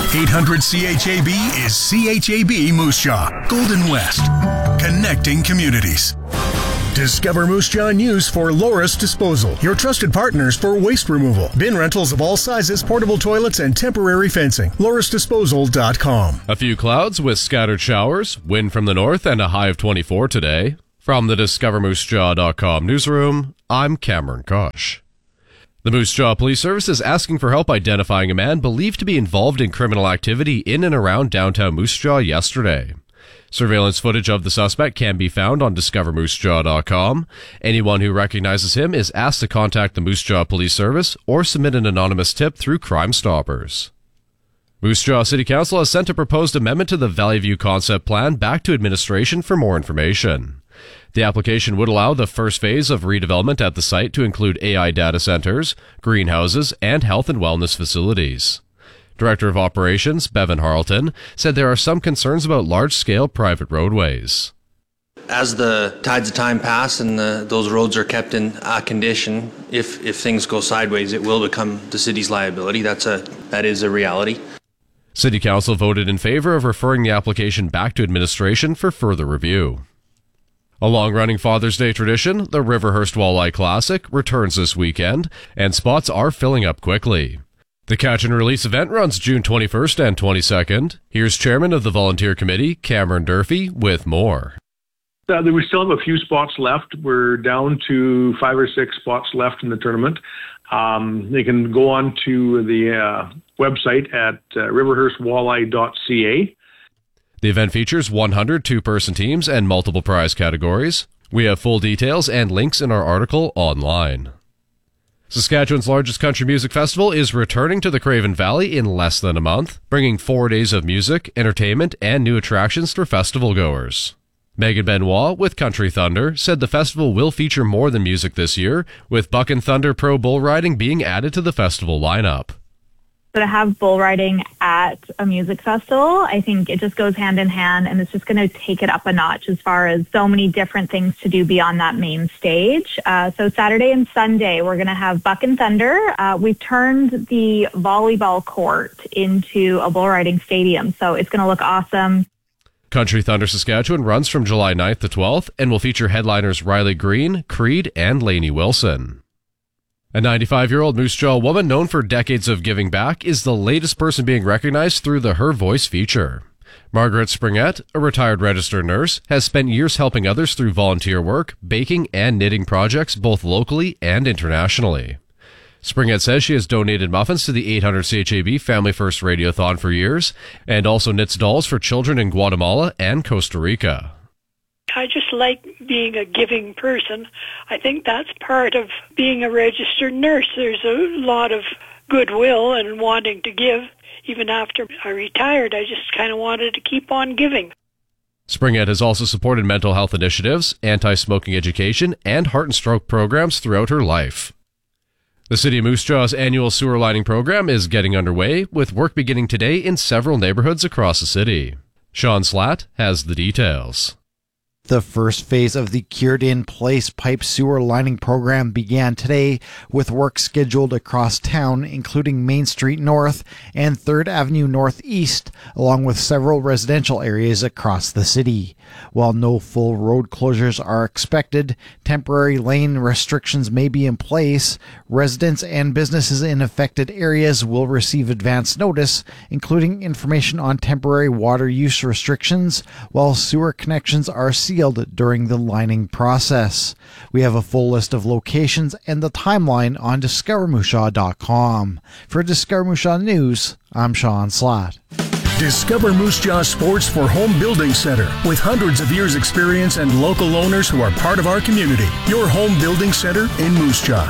800 CHAB is CHAB Moose Jaw, Golden West, connecting communities. Discover Moose Jaw News for Loris Disposal, your trusted partners for waste removal, bin rentals of all sizes, portable toilets, and temporary fencing. LorisDisposal.com. A few clouds with scattered showers, wind from the north, and a high of 24 today. From the DiscoverMooseJaw.com newsroom, I'm Cameron Kosh. The Moose Jaw Police Service is asking for help identifying a man believed to be involved in criminal activity in and around downtown Moose Jaw yesterday. Surveillance footage of the suspect can be found on DiscoverMooseJaw.com. Anyone who recognizes him is asked to contact the Moose Jaw Police Service or submit an anonymous tip through Crime Stoppers. Moose Jaw City Council has sent a proposed amendment to the Valley View Concept Plan back to administration for more information. The application would allow the first phase of redevelopment at the site to include AI data centers, greenhouses, and health and wellness facilities. Director of Operations, Bevan Harleton, said there are some concerns about large-scale private roadways. As the tides of time pass and those roads are kept in condition, if things go sideways, it will become the city's liability. That is a reality. City Council voted in favor of referring the application back to administration for further review. A long-running Father's Day tradition, the Riverhurst Walleye Classic, returns this weekend, and spots are filling up quickly. The Catch and Release event runs June 21st and 22nd. Here's Chairman of the Volunteer Committee, Cameron Durfee, with more. We still have a few spots left. We're down to 5 or 6 spots left in the tournament. They can go on to the website at riverhurstwalleye.ca. The event features 100 two-person teams and multiple prize categories. We have full details and links in our article online. Saskatchewan's largest country music festival is returning to the Craven Valley in less than a month, bringing 4 days of music, entertainment, and new attractions for festival goers. Megan Benoit with Country Thunder said the festival will feature more than music this year, with Buck and Thunder Pro Bull Riding being added to the festival lineup. To have bull riding at a music festival, I think it just goes hand in hand, and it's just going to take it up a notch as far as so many different things to do beyond that main stage. So Saturday and Sunday, we're going to have Buck and Thunder. We've turned the volleyball court into a bull riding stadium, so it's going to look awesome. Country Thunder Saskatchewan runs from July 9th to 12th and will feature headliners Riley Green, Creed, and Lainey Wilson. A 95-year-old Moose Jaw woman known for decades of giving back is the latest person being recognized through the Her Voice feature. Margaret Springett, a retired registered nurse, has spent years helping others through volunteer work, baking, and knitting projects both locally and internationally. Springett says she has donated muffins to the 800 CHAB Family First Radiothon for years and also knits dolls for children in Guatemala and Costa Rica. I just like being a giving person. I think that's part of being a registered nurse. There's a lot of goodwill and wanting to give. Even after I retired, I just kind of wanted to keep on giving. Springett has also supported mental health initiatives, anti-smoking education, and heart and stroke programs throughout her life. The City of Moose Jaw's annual sewer lining program is getting underway, with work beginning today in several neighborhoods across the city. Sean Slatt has the details. The first phase of the cured-in-place pipe sewer lining program began today, with work scheduled across town, including Main Street North and 3rd Avenue Northeast, along with several residential areas across the city. While no full road closures are expected, temporary lane restrictions may be in place. Residents and businesses in affected areas will receive advance notice, including information on temporary water use restrictions, while sewer connections are sealed during the lining process. We have a full list of locations and the timeline on DiscoverMooseJaw.com. For Discover Moose Jaw News, I'm Sean Slatt. Discover Moose Jaw Sports for Home Building Center. With hundreds of years experience and local owners who are part of our community. Your home building center in Moose Jaw.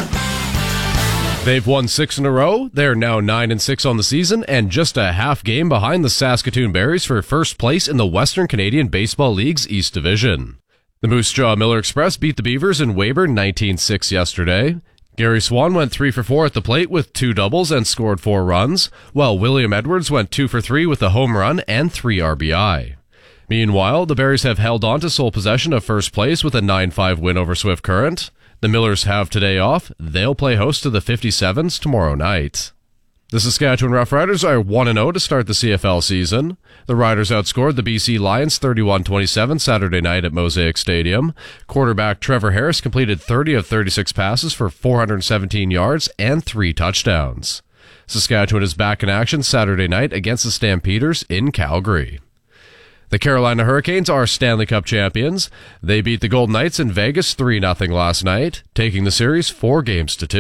They've won 6 in a row. They're now 9-6 on the season and just a half game behind the Saskatoon Berries for first place in the Western Canadian Baseball League's East Division. The Moose Jaw Miller Express beat the Beavers in Weyburn 19-6 yesterday. Gary Swan went 3 for 4 at the plate with 2 doubles and scored 4 runs, while William Edwards went 2 for 3 with a home run and 3 RBI. Meanwhile, the Berries have held on to sole possession of first place with a 9-5 win over Swift Current. The Millers have today off. They'll play host to the 57s tomorrow night. The Saskatchewan Roughriders are 1-0 to start the CFL season. The Riders outscored the BC Lions 31-27 Saturday night at Mosaic Stadium. Quarterback Trevor Harris completed 30 of 36 passes for 417 yards and 3 touchdowns. Saskatchewan is back in action Saturday night against the Stampeders in Calgary. The Carolina Hurricanes are Stanley Cup champions. They beat the Golden Knights in Vegas 3-0 last night, taking the series 4-2.